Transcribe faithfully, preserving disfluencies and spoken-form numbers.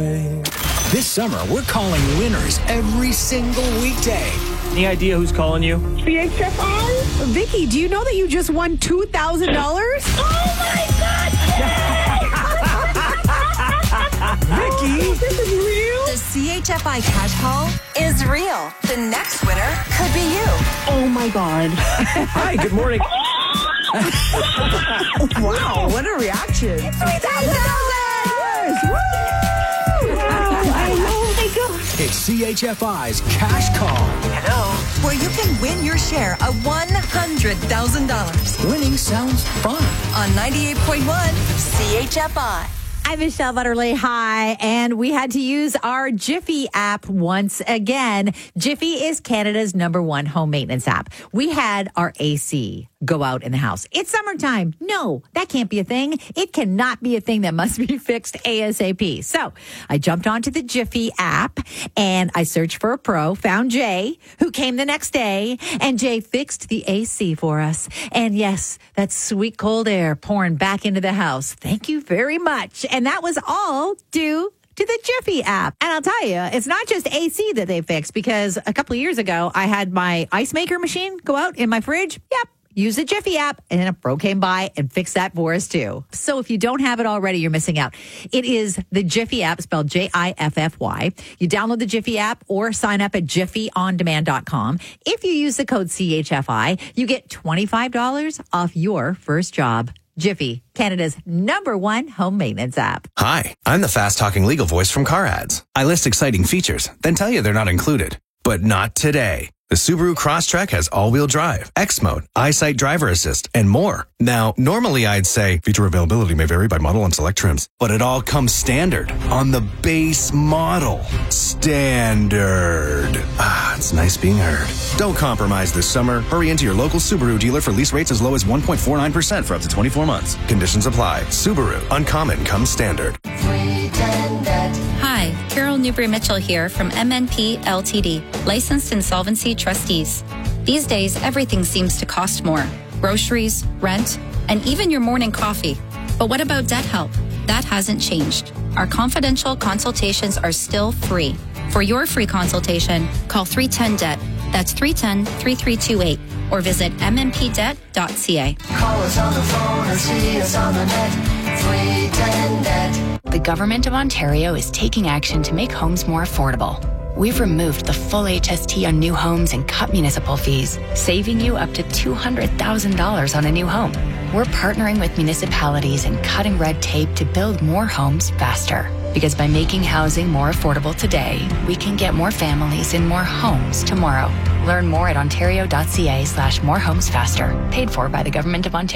life. This summer, we're calling winners every single weekday. Any idea who's calling you? C H F I? Vicky, do you know that you just won two thousand dollars? Oh, my God! Vicky? This is real? The C H F I cash haul is real. The next winner could be you. Oh, my God. Hi, good morning. Wow, what a reaction. three thousand dollars! I know. My God. It's C H F I's Cash Call. Hello. Where you can win your share of one hundred thousand dollars. Winning sounds fun. On ninety-eight point one C H F I. I'm Michelle Butterly. Hi. And we had to use our Jiffy app once again. Jiffy is Canada's number one home maintenance app. We had our A C go out in the house. It's summertime. No, that can't be a thing. It cannot be a thing that must be fixed ASAP. So I jumped onto the Jiffy app and I searched for a pro, found Jay, who came the next day, and Jay fixed the A C for us. And yes, that sweet cold air pouring back into the house. Thank you very much. And that was all due to the Jiffy app. And I'll tell you, it's not just A C that they fixed, because a couple of years ago, I had my ice maker machine go out in my fridge. Yep. Use the Jiffy app, and a pro came by and fixed that for us too. So if you don't have it already, you're missing out. It is the Jiffy app, spelled J I F F Y. You download the Jiffy app or sign up at jiffy on demand dot com. If you use the code C H F I, you get twenty-five dollars off your first job. Jiffy, Canada's number one home maintenance app. Hi, I'm the fast-talking legal voice from Car Ads. I list exciting features, then tell you they're not included. But not today. The Subaru Crosstrek has all-wheel drive, X Mode, EyeSight Driver Assist, and more. Now, normally I'd say feature availability may vary by model and select trims, but it all comes standard on the base model. Standard. Ah, it's nice being heard. Don't compromise this summer. Hurry into your local Subaru dealer for lease rates as low as one point four nine percent for up to twenty-four months. Conditions apply. Subaru. Uncommon comes standard. Hi, Carol Newbury-Mitchell here from M N P L T D, licensed insolvency trustees. These days, everything seems to cost more. Groceries, rent, and even your morning coffee. But what about debt help? That hasn't changed. Our confidential consultations are still free. For your free consultation, call three one zero D E B T. That's three one zero, three three two eight. Or visit m n p debt dot c a. Call us on the phone or see us on the net. three one zero D E B T. The Government of Ontario is taking action to make homes more affordable. We've removed the full H S T on new homes and cut municipal fees, saving you up to two hundred thousand dollars on a new home. We're partnering with municipalities and cutting red tape to build more homes faster. Because by making housing more affordable today, we can get more families in more homes tomorrow. Learn more at ontario dot c a slash more homes faster. Paid for by the Government of Ontario.